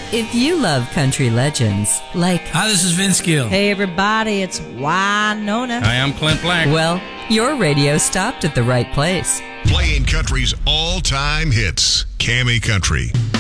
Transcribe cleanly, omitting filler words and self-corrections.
If you love country legends, like... Hi, this is Vince Gill. Hey, everybody, it's Winona. Hi, I'm Clint Black. Well, your radio stopped at the right place. Playing country's all-time hits. Cammy Country.